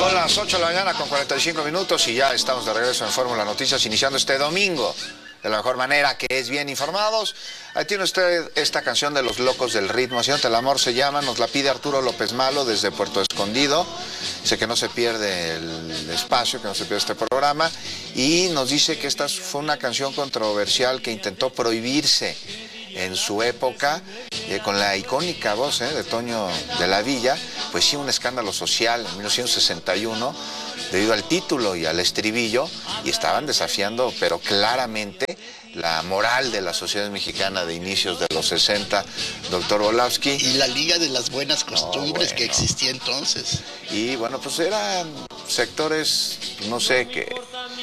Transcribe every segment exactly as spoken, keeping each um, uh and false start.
Son las ocho de la mañana con cuarenta y cinco minutos y ya estamos de regreso en Fórmula Noticias, iniciando este domingo de la mejor manera, que es bien informados. Ahí tiene usted esta canción de Los Locos del Ritmo, Haciéndote el Amor se llama, nos la pide Arturo López Malo desde Puerto Escondido. Dice que no se pierde el espacio, que no se pierde este programa, y nos dice que esta fue una canción controversial que intentó prohibirse en su época, eh, con la icónica voz eh, de Toño de la Villa. Pues sí, un escándalo social en mil novecientos sesenta y uno debido al título y al estribillo, y estaban desafiando pero claramente la moral de la sociedad mexicana de inicios de los sesenta, doctor Volavsky. Y la Liga de las Buenas Costumbres, no, bueno, que existía entonces. Y bueno, pues eran sectores, no sé, que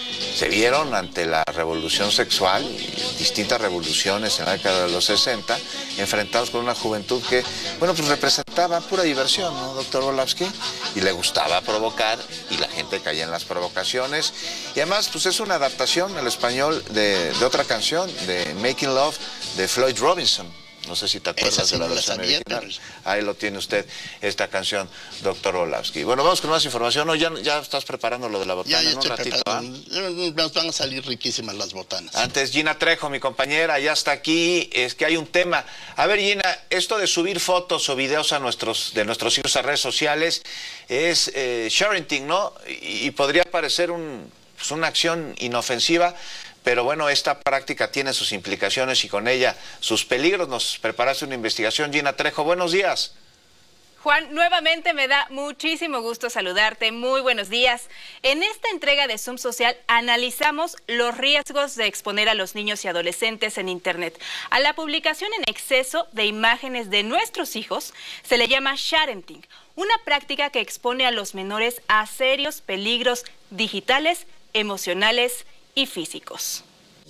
se vieron ante la revolución sexual y distintas revoluciones en la década de los sesenta, enfrentados con una juventud que, bueno, pues representaba pura diversión, ¿no, doctor Volavsky? Y le gustaba provocar, y la gente caía en las provocaciones. Y además, pues es una adaptación al español de, de otra canción, de Making Love, de Floyd Robinson. No sé si te acuerdas sí de la versión original. Pero... Ahí lo tiene usted, esta canción, doctor Volavsky. Bueno, vamos con más información. ¿No? ¿Ya, ya estás preparando lo de la botana? Ya, ya en un ratito, ¿ah? Nos van a salir riquísimas las botanas. Antes, Gina Trejo, mi compañera, ya está aquí. Es que hay un tema. A ver, Gina, esto de subir fotos o videos a nuestros, de nuestros hijos a redes sociales es eh, sharing, ¿no? Y, y podría parecer un, pues una acción inofensiva, pero bueno, esta práctica tiene sus implicaciones y con ella sus peligros. Nos preparaste una investigación, Gina Trejo. Buenos días. Juan, nuevamente me da muchísimo gusto saludarte. Muy buenos días. En esta entrega de Zoom Social analizamos los riesgos de exponer a los niños y adolescentes en Internet. A la publicación en exceso de imágenes de nuestros hijos se le llama sharenting, una práctica que expone a los menores a serios peligros digitales, emocionales y físicos.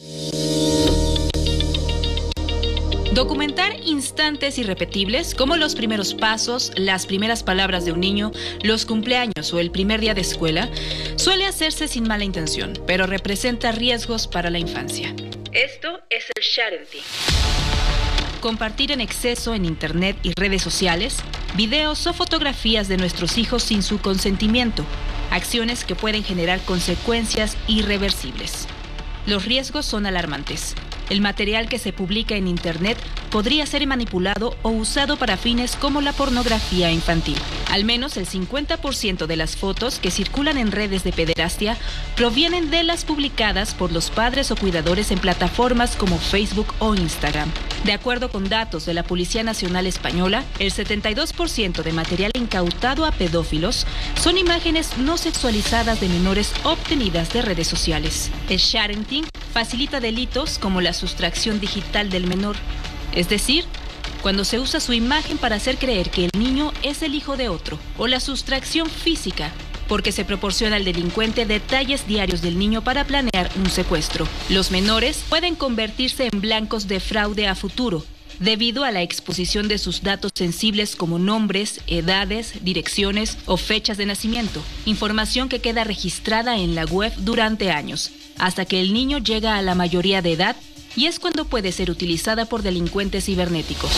Documentar instantes irrepetibles como los primeros pasos, las primeras palabras de un niño, los cumpleaños o el primer día de escuela suele hacerse sin mala intención, pero representa riesgos para la infancia. Esto es el sharenting. Compartir en exceso en Internet y redes sociales videos o fotografías de nuestros hijos sin su consentimiento, acciones que pueden generar consecuencias irreversibles. Los riesgos son alarmantes. El material que se publica en Internet podría ser manipulado o usado para fines como la pornografía infantil. Al menos el cincuenta por ciento de las fotos que circulan en redes de pederastia provienen de las publicadas por los padres o cuidadores en plataformas como Facebook o Instagram. De acuerdo con datos de la Policía Nacional Española, el setenta y dos por ciento de material incautado a pedófilos son imágenes no sexualizadas de menores obtenidas de redes sociales. El sharenting facilita delitos como la sustracción digital del menor, es decir, cuando se usa su imagen para hacer creer que el niño es el hijo de otro, o la sustracción física, porque se proporciona al delincuente detalles diarios del niño para planear un secuestro. Los menores pueden convertirse en blancos de fraude a futuro, debido a la exposición de sus datos sensibles como nombres, edades, direcciones o fechas de nacimiento, información que queda registrada en la web durante años, hasta que el niño llega a la mayoría de edad, y es cuando puede ser utilizada por delincuentes cibernéticos.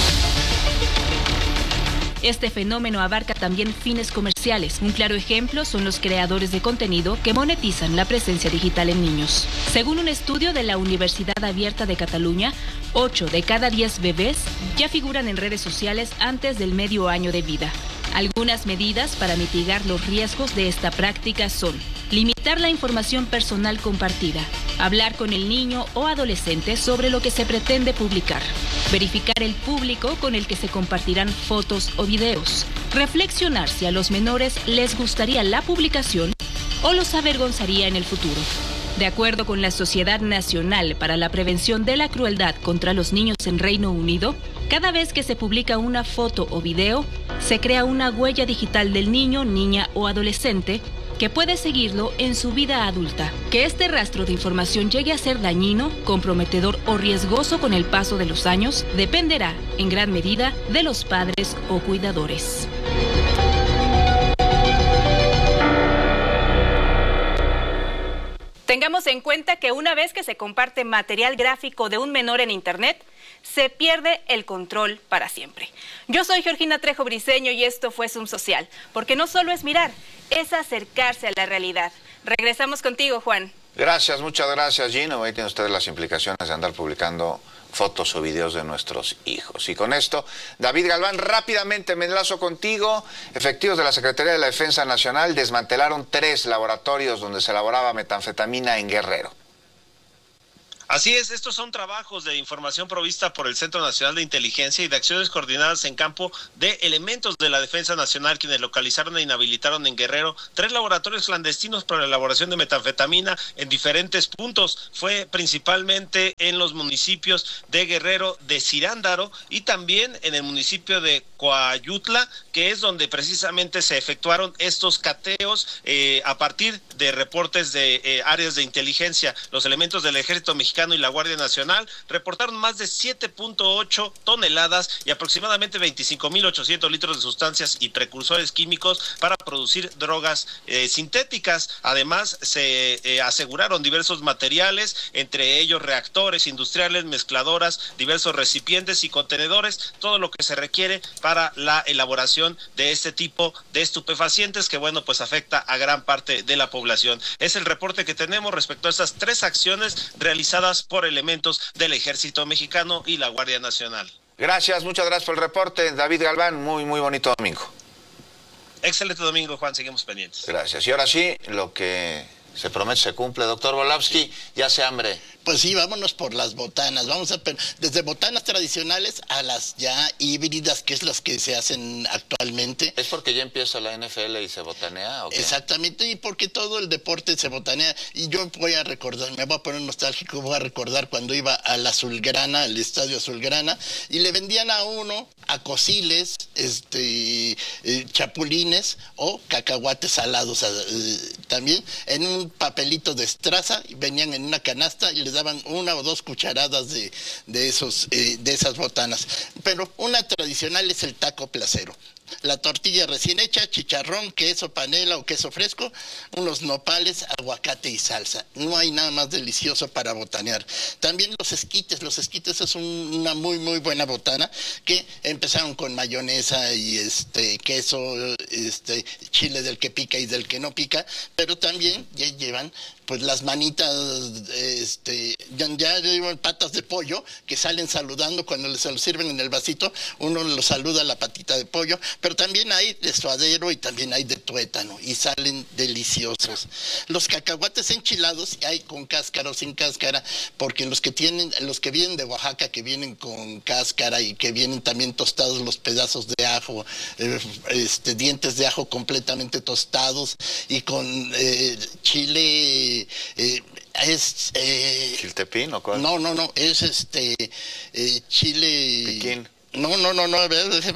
Este fenómeno abarca también fines comerciales. Un claro ejemplo son los creadores de contenido que monetizan la presencia digital en niños. Según un estudio de la Universidad Abierta de Cataluña, ocho de cada diez bebés ya figuran en redes sociales antes del medio año de vida. Algunas medidas para mitigar los riesgos de esta práctica son: limitar la información personal compartida, hablar con el niño o adolescente sobre lo que se pretende publicar, verificar el público con el que se compartirán fotos o videos, reflexionar si a los menores les gustaría la publicación o los avergonzaría en el futuro. De acuerdo con la Sociedad Nacional para la Prevención de la Crueldad contra los Niños en Reino Unido, cada vez que se publica una foto o video, se crea una huella digital del niño, niña o adolescente que puede seguirlo en su vida adulta. Que este rastro de información llegue a ser dañino, comprometedor o riesgoso con el paso de los años dependerá, en gran medida, de los padres o cuidadores. Tengamos en cuenta que una vez que se comparte material gráfico de un menor en Internet, se pierde el control para siempre. Yo soy Georgina Trejo Briceño y esto fue Zoom Social, porque no solo es mirar, es acercarse a la realidad. Regresamos contigo, Juan. Gracias, muchas gracias, Gino. Ahí tienen ustedes las implicaciones de andar publicando fotos o videos de nuestros hijos. Y con esto, David Galván, rápidamente me enlazo contigo. Efectivos de la Secretaría de la Defensa Nacional desmantelaron tres laboratorios donde se elaboraba metanfetamina en Guerrero. Así es, estos son trabajos de información provista por el Centro Nacional de Inteligencia y de acciones coordinadas en campo de elementos de la Defensa Nacional, quienes localizaron e inhabilitaron en Guerrero tres laboratorios clandestinos para la elaboración de metanfetamina en diferentes puntos. Fue principalmente en los municipios de Guerrero, de Cirándaro y también en el municipio de Coayutla, que es donde precisamente se efectuaron estos cateos eh, a partir de reportes de eh, áreas de inteligencia. Los elementos del Ejército Mexicano y la Guardia Nacional reportaron más de siete punto ocho toneladas y aproximadamente veinticinco mil ochocientos litros de sustancias y precursores químicos para producir drogas eh, sintéticas. Además, se eh, aseguraron diversos materiales, entre ellos reactores industriales, mezcladoras, diversos recipientes y contenedores, todo lo que se requiere para la elaboración de este tipo de estupefacientes que, bueno, pues afecta a gran parte de la población. Es el reporte que tenemos respecto a estas tres acciones realizadas por elementos del Ejército Mexicano y la Guardia Nacional. Gracias, muchas gracias por el reporte, David Galván. Muy, muy bonito domingo. Excelente domingo, Juan, seguimos pendientes. Gracias. Y ahora sí, lo que se promete se cumple. Doctor Volavsky, ya hace hambre. Pues sí, vámonos por las botanas. Vamos a desde botanas tradicionales a las ya híbridas, que es las que se hacen actualmente. ¿Es porque ya empieza la N F L y se botanea o qué? Exactamente, y porque todo el deporte se botanea. Y yo voy a recordar, me voy a poner nostálgico, voy a recordar cuando iba al Azulgrana, al Estadio Azulgrana, y le vendían a uno acosiles, este, eh, chapulines o cacahuates salados eh, también, en un papelito de estraza, y venían en una canasta y les daban una o dos cucharadas de, de, esos, eh, de esas botanas. Pero una tradicional es el taco placero. La tortilla recién hecha, chicharrón, queso panela o queso fresco, unos nopales, aguacate y salsa. No hay nada más delicioso para botanear. También los esquites, los esquites es un, una muy muy buena botana que empezaron con mayonesa y este queso, este chile del que pica y del que no pica, pero también ya llevan pues las manitas, este, ya, ya llevan patas de pollo que salen saludando cuando se lo sirven en el vasito, uno lo saluda la patita de pollo, pero también hay de suadero y también hay de tuétano y salen deliciosos. Los cacahuates enchilados hay con cáscara o sin cáscara, porque los que tienen, los que vienen de Oaxaca, que vienen con cáscara y que vienen también tostados los pedazos de ajo, eh, este, dientes de ajo completamente tostados y con eh, chile. Eh, es eh, ¿Chiltepín o cuál? No, no, no, es este eh, chile Piquín. No, no, no, no,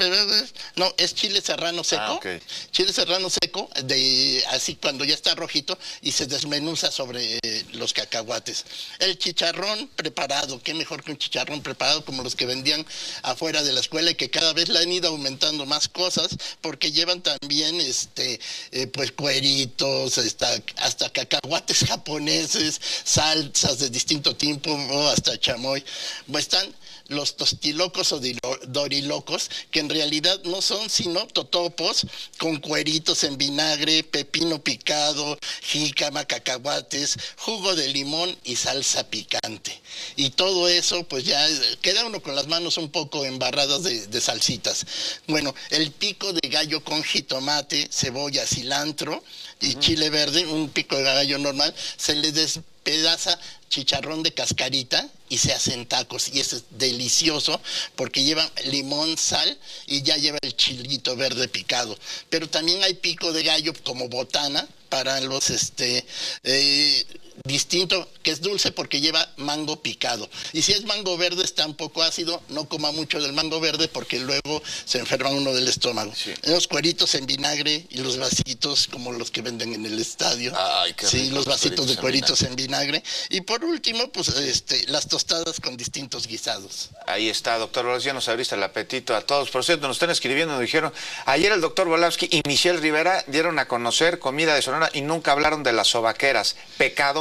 no, es chile serrano seco, ah, okay. Chile serrano seco, de así cuando ya está rojito y se desmenuza sobre eh, los cacahuates. El chicharrón preparado, qué mejor que un chicharrón preparado como los que vendían afuera de la escuela y que cada vez le han ido aumentando más cosas porque llevan también, este, eh, pues cueritos, hasta, hasta cacahuates japoneses, salsas de distinto tipo, oh, hasta chamoy, pues están los tostilocos o dorilocos, que en realidad no son sino totopos con cueritos en vinagre, pepino picado, jícama, cacahuates, jugo de limón y salsa picante. Y todo eso, pues ya queda uno con las manos un poco embarradas de, de salsitas. Bueno, el pico de gallo con jitomate, cebolla, cilantro y chile verde, un pico de gallo normal, se le despedaza chicharrón de cascarita y se hacen tacos y eso es delicioso porque lleva limón, sal y ya lleva el chilito verde picado. Pero también hay pico de gallo como botana para los este eh, distinto, que es dulce porque lleva mango picado. Y si es mango verde está un poco ácido, no coma mucho del mango verde porque luego se enferma uno del estómago. Sí. Los cueritos en vinagre y los vasitos como los que venden en el estadio. Ay, qué sí, rico, los vasitos de cueritos en vinagre. en vinagre. Y por último, pues este, las tostadas con distintos guisados. Ahí está, doctor Volavsky, ya nos abriste el apetito a todos. Por cierto, nos están escribiendo, nos dijeron, ayer el doctor Volavsky y Michelle Rivera dieron a conocer comida de Sonora y nunca hablaron de las sobaqueras. Pecado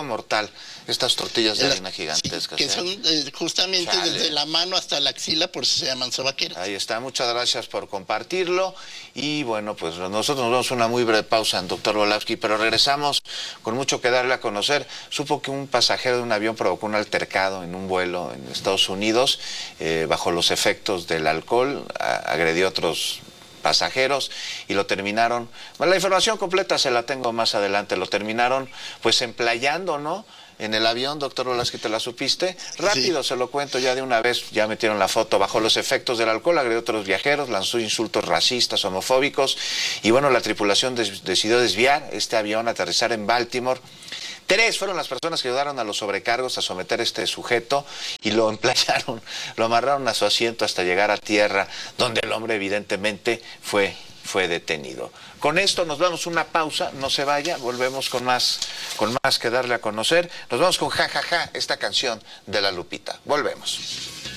pecado mortal, estas tortillas de La- harina gigantescas. que ¿eh? son eh, justamente Chale. desde la mano hasta la axila, por eso se llaman sobaqueras. Ahí está, muchas gracias por compartirlo. Y bueno, pues nosotros nos vamos a una muy breve pausa, doctor Volapsky, pero regresamos con mucho que darle a conocer. Supo que un pasajero de un avión provocó un altercado en un vuelo en Estados Unidos, eh, bajo los efectos del alcohol, a- agredió a otros pasajeros y lo terminaron, bueno, la información completa se la tengo más adelante, lo terminaron pues emplayando, ¿no? En el avión, doctor Volapsky, ¿te la supiste? Rápido, Sí. se lo cuento ya de una vez, ya metieron la foto. Bajo los efectos del alcohol, agredió a otros viajeros, lanzó insultos racistas, homofóbicos, y bueno, la tripulación des- decidió desviar este avión, aterrizar en Baltimore. Tres fueron las personas que ayudaron a los sobrecargos a someter a este sujeto y lo emplayaron, lo amarraron a su asiento hasta llegar a tierra, donde el hombre evidentemente fue, fue detenido. Con esto nos vamos a una pausa, no se vaya, volvemos con más, con más que darle a conocer. Nos vamos con Ja Ja Ja, esta canción de La Lupita. Volvemos.